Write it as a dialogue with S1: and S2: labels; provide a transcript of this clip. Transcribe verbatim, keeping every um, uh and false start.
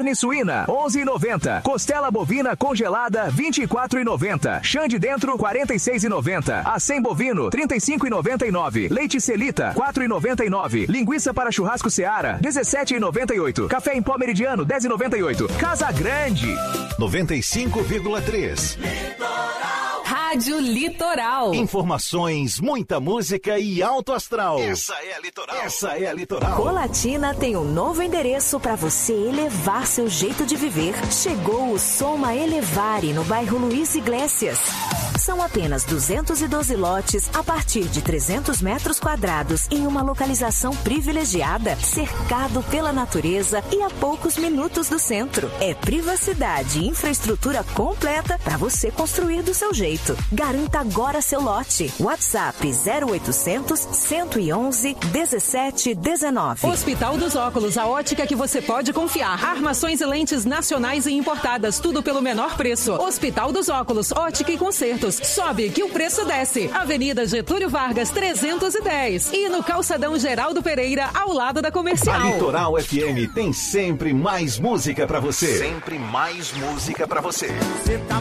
S1: Carne suína, onze e noventa. Costela bovina congelada, vinte e quatro e noventa. Chã de dentro, quarenta e seis e noventa. Acém bovino, trinta e cinco e noventa e nove. Leite Celita, quatro e noventa e nove. Linguiça para churrasco Seara, dezessete e noventa e oito. Café em pó Meridiano, dez e noventa e oito. Casa Grande.
S2: noventa e cinco vírgula três.
S3: Rádio Litoral.
S2: Informações, muita música e alto astral. Essa é a Litoral. Essa é a Litoral.
S4: Colatina tem um novo endereço para você elevar seu jeito de viver. Chegou o Soma Elevare no bairro Luiz Iglesias. São apenas duzentos e doze lotes a partir de trezentos metros quadrados em uma localização privilegiada, cercado pela natureza e a poucos minutos do centro. É privacidade e infraestrutura completa para você construir do seu jeito. Garanta agora seu lote. WhatsApp zero oitocentos, cento e onze, dezessete dezenove.
S3: Hospital dos Óculos, a ótica que você pode confiar. Armações e lentes nacionais e importadas, tudo pelo menor preço. Hospital dos Óculos, ótica e concertos. Sobe que o preço desce. Avenida Getúlio Vargas, trezentos e dez. E no Calçadão Geraldo Pereira, ao lado da Comercial.
S2: A Litoral F M tem sempre mais música pra você. Sempre mais música pra você. Você tá